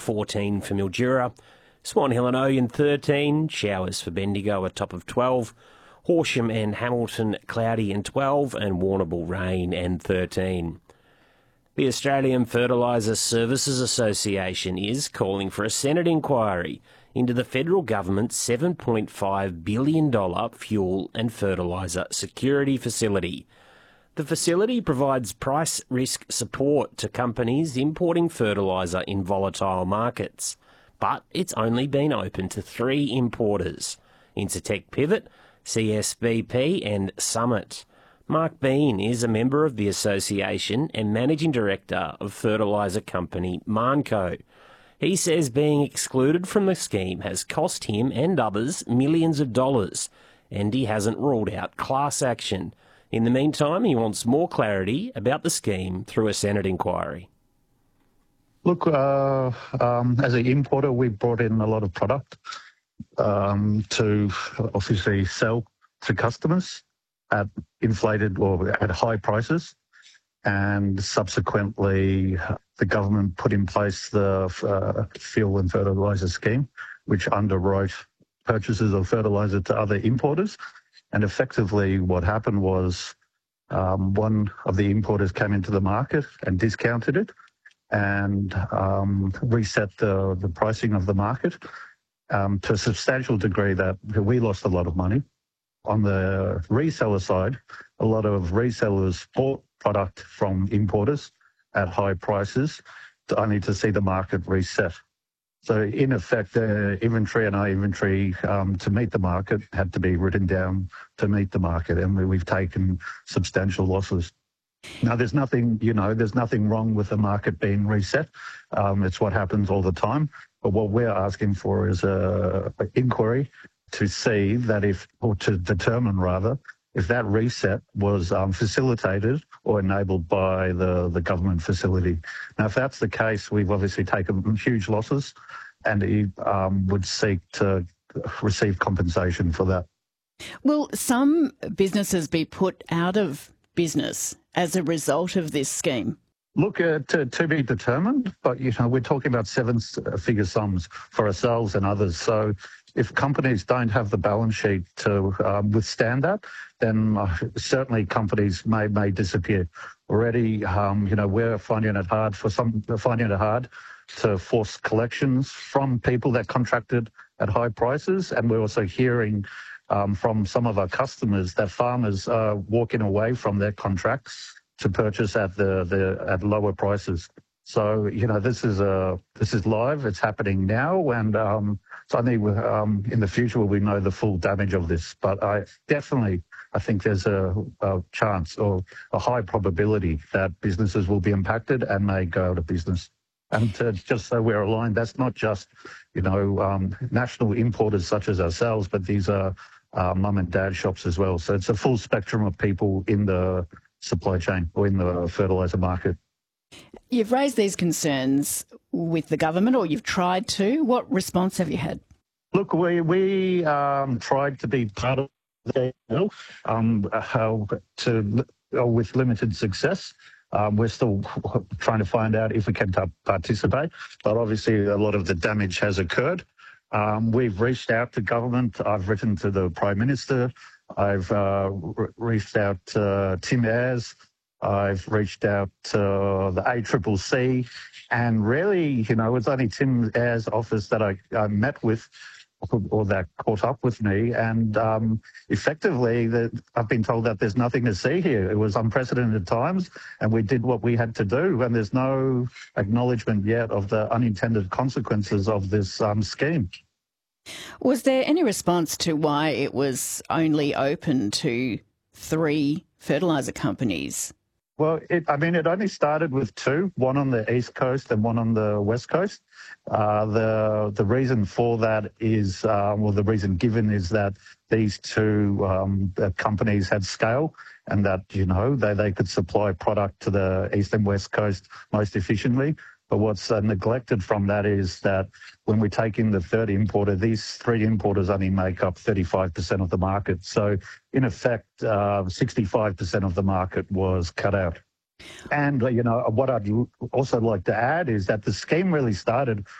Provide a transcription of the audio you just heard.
14 for Mildura. Swan Hill and Oyen 13, showers for Bendigo, a top of 12. Horsham and Hamilton cloudy and 12, and Warrnambool rain and 13. The Australian Fertiliser Services Association is calling for a Senate inquiry into the federal government's $7.5 billion fuel and fertiliser security facility. The facility provides price risk support to companies importing fertiliser in volatile markets, but it's only been open to 3 importers: Incitec Pivot, CSBP and Summit. Mark Bean is a member of the association and managing director of fertiliser company Marnco. He says being excluded from the scheme has cost him and others millions of dollars, and he hasn't ruled out class action. In the meantime, he wants more clarity about the scheme through a Senate inquiry. Look, as an importer, we brought in a lot of product to obviously sell to customers at inflated or at high prices. And subsequently, the government put in place the fuel and fertiliser scheme, which underwrote purchases of fertiliser to other importers. And effectively what happened was one of the importers came into the market and discounted it and reset the pricing of the market to a substantial degree that we lost a lot of money. On the reseller side, a lot of resellers bought product from importers at high prices only to see the market reset. So in effect, the inventory and our inventory to meet the market had to be written down to meet the market, and we've taken substantial losses. Now, there's nothing wrong with the market being reset. It's what happens all the time. But what we're asking for is an inquiry to see that to determine rather, if that reset was facilitated or enabled by the government facility. Now, if that's the case, we've obviously taken huge losses and he would seek to receive compensation for that. Will some businesses be put out of business as a result of this scheme? Look, to be determined, but we're talking about 7-figure sums for ourselves and others. So if companies don't have the balance sheet to withstand that, then certainly companies may disappear. Already, we're finding it hard to force collections from people that contracted at high prices, and we're also hearing from some of our customers that farmers are walking away from their contracts to purchase at lower prices. So this is live. It's happening now, and so I think in the future we know the full damage of this. But I think there's a chance or a high probability that businesses will be impacted and may go out of business. And just so we're aligned, that's not just national importers such as ourselves, but these are mum and dad shops as well. So it's a full spectrum of people in the supply chain or in the fertiliser market. You've raised these concerns with the government, or you've tried to. What response have you had? Look, we tried to be part of the with limited success. We're still trying to find out if we can participate, but obviously a lot of the damage has occurred. We've reached out to government. I've written to the Prime Minister. I've reached out to Tim Ayres. I've reached out to the ACCC, and really, it's only Tim Ayres' office that I met with, or that caught up with me, and effectively, I've been told that there's nothing to see here. It was unprecedented times, and we did what we had to do, and there's no acknowledgement yet of the unintended consequences of this scheme. Was there any response to why it was only open to 3 fertiliser companies? Well, it only started with 2, one on the East Coast and one on the West Coast. The reason for that is, the reason given is that these 2 companies had scale and that, they could supply product to the East and West Coast most efficiently. But what's neglected from that is that when we take in the third importer, these 3 importers only make up 35% of the market. So in effect, 65% of the market was cut out. And, what I'd also like to add is that the scheme really started